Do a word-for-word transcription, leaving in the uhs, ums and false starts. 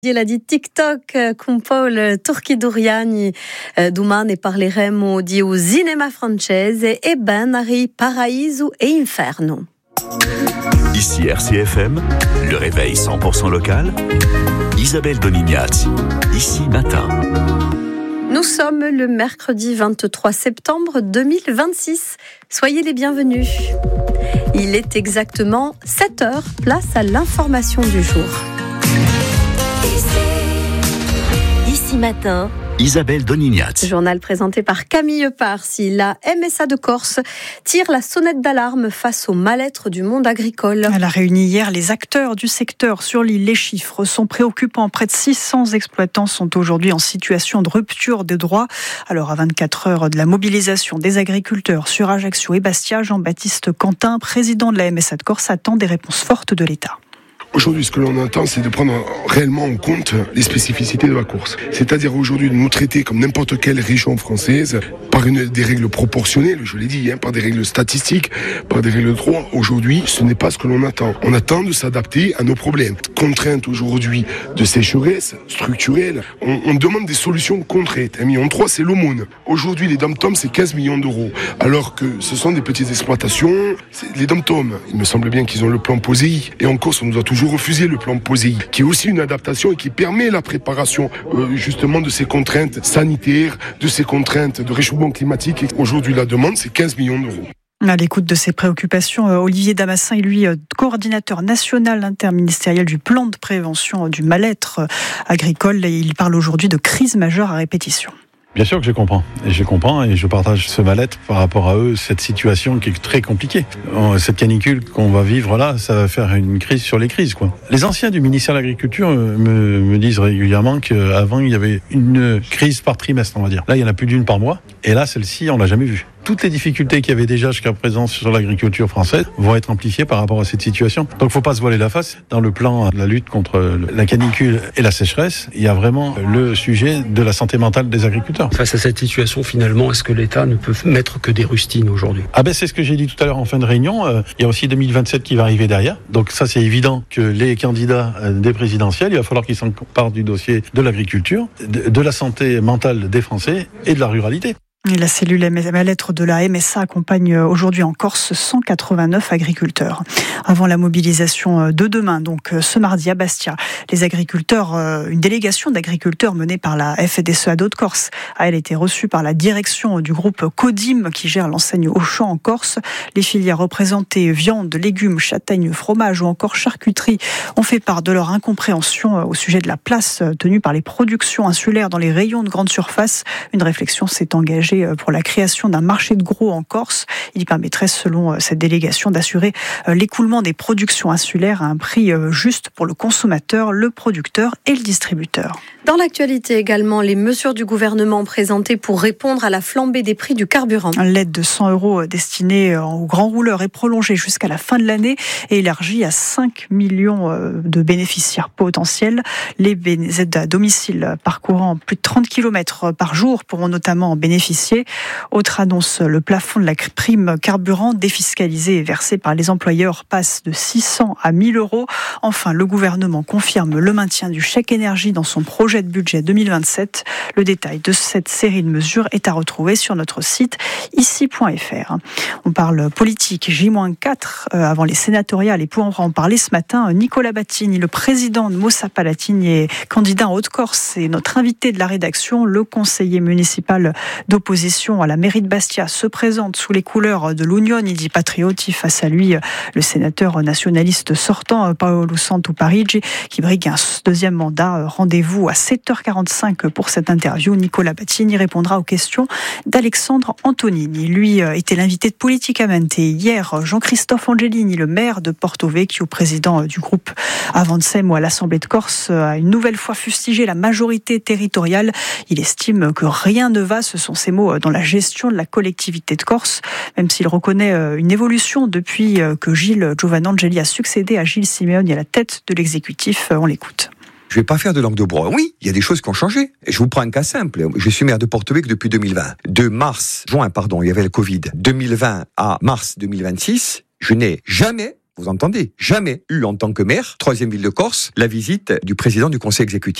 Il a dit TikTok con Paul Turchi-Duriani domani parleremo di un cinema francese e ben Harry Paraiso e Inferno. Ici R C F M, le réveil cent pour cent local, Isabelle Donignazzi, ici matin. Nous sommes le mercredi vingt-trois septembre deux mille vingt-six. Soyez les bienvenus. Il est exactement sept heures, place à l'information du jour. Ici matin, Isabelle Donignazzi. Journal présenté par Camille Parsi. La M S A de Corse tire la sonnette d'alarme face au mal-être du monde agricole. Elle a réuni hier les acteurs du secteur sur l'île. Les chiffres sont préoccupants. Près de six cents exploitants sont aujourd'hui en situation de rupture des droits. Alors à vingt-quatre heures de la mobilisation des agriculteurs sur Ajaccio et Bastia, Jean-Baptiste Quentin, président de la M S A de Corse, attend des réponses fortes de l'État. Aujourd'hui, ce que l'on entend, c'est de prendre réellement en compte les spécificités de la course. C'est-à-dire aujourd'hui de nous traiter comme n'importe quelle région française par une, des règles proportionnelles, je l'ai dit, hein, par des règles statistiques, par des règles de droit. Aujourd'hui, ce n'est pas ce que l'on attend. On attend de s'adapter à nos problèmes. Contraintes aujourd'hui de sécheresse structurelle. On, on demande des solutions concrètes. Un million trois, c'est l'aumône. Aujourd'hui, les dom-toms, c'est quinze millions d'euros. Alors que ce sont des petites exploitations. C'est les dom-toms, il me semble bien qu'ils ont le plan POSEI. Et en Corse, on nous a toujours refuser le plan POSEI, qui est aussi une adaptation et qui permet la préparation euh, justement de ces contraintes sanitaires, de ces contraintes de réchauffement climatique. Et aujourd'hui, la demande, c'est quinze millions d'euros. À l'écoute de ces préoccupations, Olivier Damassin est lui coordinateur national interministériel du plan de prévention du mal-être agricole. Et il parle aujourd'hui de crise majeure à répétition. Bien sûr que je comprends, et je comprends et je partage ce mal-être par rapport à eux, cette situation qui est très compliquée. Cette canicule qu'on va vivre là, ça va faire une crise sur les crises, quoi. Les anciens du ministère de l'Agriculture me, me disent régulièrement qu'avant il y avait une crise par trimestre, on va dire. Là, il y en a plus d'une par mois, et là, celle-ci, on l'a jamais vue. Toutes les difficultés qu'il y avait déjà jusqu'à présent sur l'agriculture française vont être amplifiées par rapport à cette situation. Donc il ne faut pas se voiler la face. Dans le plan de la lutte contre la canicule et la sécheresse, il y a vraiment le sujet de la santé mentale des agriculteurs. Face à cette situation, finalement, est-ce que l'État ne peut mettre que des rustines aujourd'hui ? Ah ben c'est ce que j'ai dit tout à l'heure en fin de réunion. Euh, il y a aussi deux mille vingt-sept qui va arriver derrière. Donc ça c'est évident que les candidats des présidentielles, il va falloir qu'ils s'emparent du dossier de l'agriculture, de, de la santé mentale des Français et de la ruralité. Et la cellule mal-être de la M S A accompagne aujourd'hui en Corse cent quatre-vingt-neuf agriculteurs. Avant la mobilisation de demain, donc ce mardi à Bastia, les agriculteurs, une délégation d'agriculteurs menée par la F D S E A d'Haute Corse, a elle été reçue par la direction du groupe Codim qui gère l'enseigne Auchan en Corse. Les filières représentées viande, légumes, châtaignes, fromage ou encore charcuterie ont fait part de leur incompréhension au sujet de la place tenue par les productions insulaires dans les rayons de grande surface. Une réflexion s'est engagée pour la création d'un marché de gros en Corse. Il permettrait, selon cette délégation, d'assurer l'écoulement des productions insulaires à un prix juste pour le consommateur, le producteur et le distributeur. Dans l'actualité également, les mesures du gouvernement présentées pour répondre à la flambée des prix du carburant. L'aide de cent euros destinée aux grands rouleurs est prolongée jusqu'à la fin de l'année et élargie à cinq millions de bénéficiaires potentiels. Les aides à domicile parcourant plus de trente kilomètres par jour pourront notamment en bénéficier. Autre annonce, le plafond de la prime carburant défiscalisée et versée par les employeurs passe de six cents à mille euros. Enfin, le gouvernement confirme le maintien du chèque énergie dans son projet de budget deux mille vingt-sept. Le détail de cette série de mesures est à retrouver sur notre site ici point f r. On parle politique, J quatre avant les sénatoriales, et pour en parler ce matin, Nicolas Battini, le président de Mossa Palatini et candidat en Haute-Corse, et notre invité de la rédaction, le conseiller municipal d'opposition à la mairie de Bastia, se présente sous les couleurs de l'Unione di Patrioti. Face à lui, le sénateur nationaliste sortant, Paolo Santo Parigi, qui brigue un deuxième mandat. Rendez-vous à sept heures quarante-cinq pour cette interview. Nicolas Battini répondra aux questions d'Alexandre Antonini. Lui était l'invité de Politicamente. Hier, Jean-Christophe Angelini, le maire de Porto Vecchio, président du groupe Avansem à l'Assemblée de Corse, a une nouvelle fois fustigé la majorité territoriale. Il estime que rien ne va, ce sont ses mots, dans la gestion de la collectivité de Corse, même s'il reconnaît une évolution depuis que Gilles Giovanangeli a succédé à Gilles Simeoni à la tête de l'exécutif. On l'écoute. Je ne vais pas faire de langue de bois. Oui, il y a des choses qui ont changé. Et je vous prends un cas simple. Je suis maire de Porto Vecchio depuis deux mille vingt. De mars, juin, pardon, il y avait le Covid. deux mille vingt à mars deux mille vingt-six, je n'ai jamais vous entendez, jamais eu en tant que maire, troisième ville de Corse, la visite du président du conseil exécutif.